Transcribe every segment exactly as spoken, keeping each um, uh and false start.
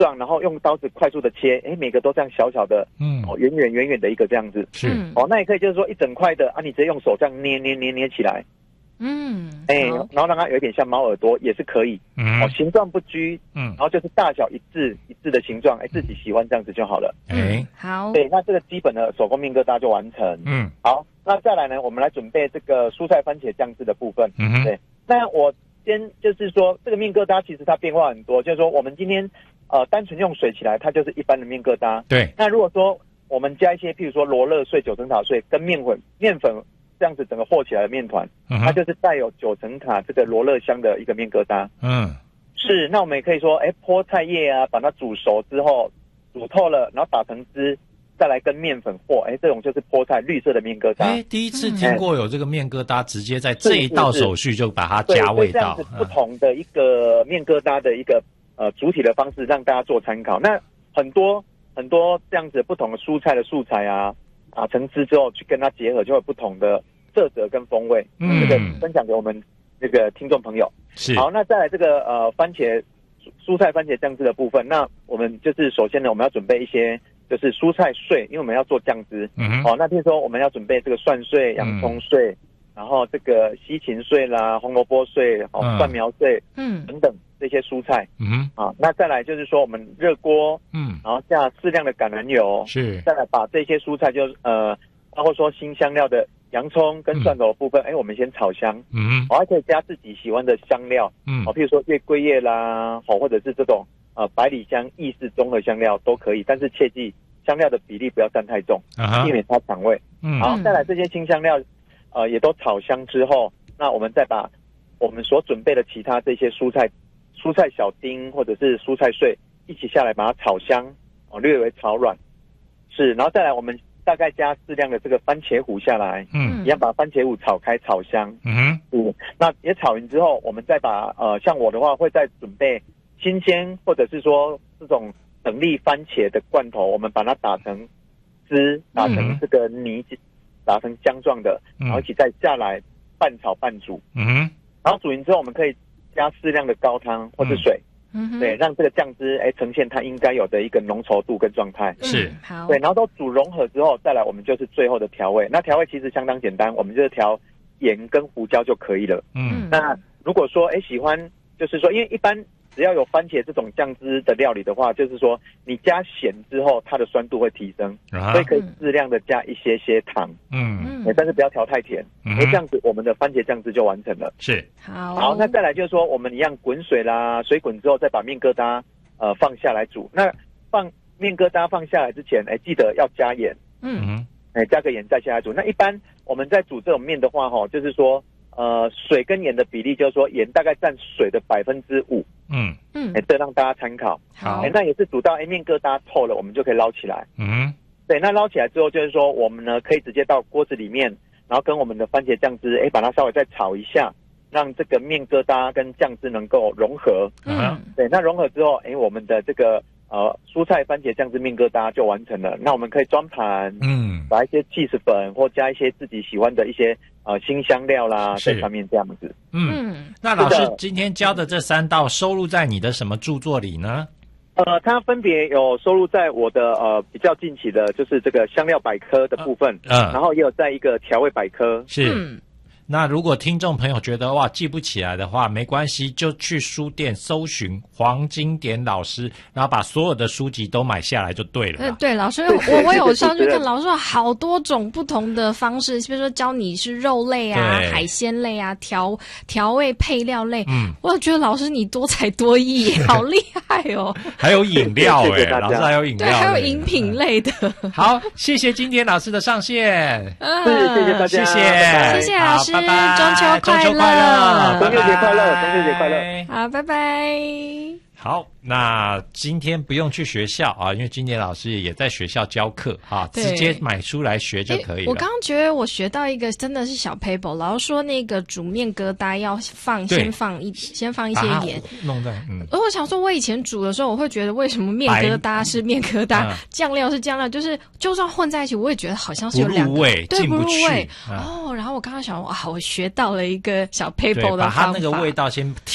状，然后用刀子快速的切，哎，每个都这样小小的， 嗯， 哦，圆圆圆圆的一个这样子， 是， 哦，那也可以就是说一整块的啊，你直接用手这样捏捏捏捏起来， 嗯， 哎，然后让它有一点像猫耳朵也是可以， 嗯， 哦，形状不拘， 嗯， 然后就是大小一致一致的形状，哎，自己喜欢这样子就好了， 哎， 好， 对，那这个基本的手工面疙瘩就完成， 嗯， 好，那再来呢，我们来准备这个蔬菜番茄酱汁的部分， 嗯哼， 对，那我先就是说这个面疙瘩其实它变化很多，就是说我们今天呃单纯用水起来，它就是一般的面疙瘩， 对， 那如果说我们加一些譬如说罗勒碎、九层塔碎跟面粉面粉这样子整个和起来的面团， 嗯哼， 它就是带有九层塔这个罗勒香的一个面疙瘩， 嗯， 是，那我们也可以说，哎，菠菜叶啊，把它煮熟之后煮透了，然后打成汁，再来跟面粉和，哎，这种就是菠菜绿色的面疙瘩。 哎，第一次听过有这个面疙瘩，直接在这一道手续就把它加味道， 对，这样子不同的一个面疙瘩的一个呃主体的方式，让大家做参考。那很多很多这样子不同的蔬菜的素材啊，打成汁之后去跟它结合，就会有不同的色泽跟风味。 嗯， 这个分享给我们这个听众朋友。 是， 好，那再来这个呃番茄蔬菜番茄酱汁的部分，那我们就是首先呢，我们要准备一些就是蔬菜碎，因为我们要做酱汁。 嗯哼， 哦，那譬如说我们要准备这个蒜碎、洋葱碎，嗯、然后这个西芹碎啦、红萝卜碎、哦、嗯、蒜苗碎，嗯，等等这些蔬菜。 嗯哼， 啊，那再来就是说我们热锅，嗯，然后下适量的橄榄油， 是， 再来把这些蔬菜就呃，包括说新香料的洋葱跟蒜头的部分，哎、嗯，我们先炒香，嗯，我、哦、还可以加自己喜欢的香料，嗯，哦，譬如说月桂叶啦，哦，或者是这种呃百里香、意式综合香料都可以，但是切记香料的比例不要占太重，啊、避免它抢味。嗯，好，再来这些新香料，呃，也都炒香之后，那我们再把我们所准备的其他这些蔬菜、蔬菜小丁或者是蔬菜碎一起下来，把它炒香，哦，略微炒软，是，然后再来我们。大概加适量的这个番茄糊下来，嗯，一样把番茄糊炒开炒香，嗯哼，嗯，那也炒匀之后，我们再把呃，像我的话会再准备新鲜或者是说这种等粒番茄的罐头，我们把它打成汁，打成这个泥，嗯、打成浆状的，然后一起再下来拌炒拌煮，嗯哼，然后煮匀之后，我们可以加适量的高汤或是水。嗯，对，让这个酱汁哎呈现它应该有的一个浓稠度跟状态。 是， 好。 对，然后都煮融合之后，再来我们就是最后的调味。那调味其实相当简单，我们就是调盐跟胡椒就可以了。嗯，那如果说哎喜欢，就是说，因为一般只要有番茄这种酱汁的料理的话，就是说你加咸之后，它的酸度会提升，啊、所以可以适量的加一些些糖。嗯，但是不要调太甜，因为这样子我们的番茄酱汁就完成了。 是， 好。 好，那再来就是说，我们一样滚水啦，水滚之后再把面疙瘩呃放下来煮。那放面疙瘩放下来之前，哎，记得要加盐。嗯，哎，加个盐再下来煮。那一般我们在煮这种面的话，哈，就是说。呃，水跟盐的比例就是说，盐大概占水的百分之五。嗯嗯，哎，这让大家参考。 好， 哎，那也是煮到哎面疙瘩透了，我们就可以捞起来。嗯，对，那捞起来之后，就是说我们呢可以直接到锅子里面，然后跟我们的番茄酱汁，哎，把它稍微再炒一下，让这个面疙瘩跟酱汁能够融合。嗯，对，那融合之后，哎，我们的这个呃蔬菜番茄酱汁面疙瘩就完成了。那我们可以装盘，嗯，把一些 cheese 粉或加一些自己喜欢的一些。呃，新香料啦，在上面这样子。 嗯，那老师今天教的这三道收录在你的什么著作里呢？ 呃，它分别有收录在我的呃比较近期的，就是这个香料百科的部分，嗯、呃，然后也有在一个调味百科。 是。嗯那如果听众朋友觉得哇记不起来的话，没关系，就去书店搜寻黄金典老师，然后把所有的书籍都买下来就对了。 对对，老师，我我有上去看，老师有好多种不同的方式，比如说教你是肉类啊、海鲜类啊、调调味配料类。嗯，我觉得老师你多才多艺，好厉害哦！ 还有饮料哎、欸，老师还有饮料， 对，还有饮品类的。 好，谢谢金典老师的上线， 嗯，谢谢大家， 谢谢， 谢谢老师。 拜拜， 中秋快乐， 中秋快乐， 中秋节快乐，中秋节快乐。 好，拜拜。 好，那今天不用去学校啊，因为金典老师也在学校教课啊，直接买书来学就可以了。 我刚刚觉得我学到一个真的是小 paper， 老师说那个煮面疙瘩要放先放一先放一些盐， 弄在嗯。 而我想说，我以前煮的时候，我会觉得为什么面疙瘩是面疙瘩，嗯、酱料是酱料，就是就算混在一起，我也觉得好像是有两个不入味， 对， 不入味。 嗯、 哦，然后我刚刚想，哇，我学到了一个小 paper 的方法， 把它那个味道先提。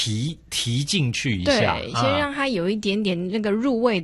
提进去一下， 对，先让它有一点点那个入味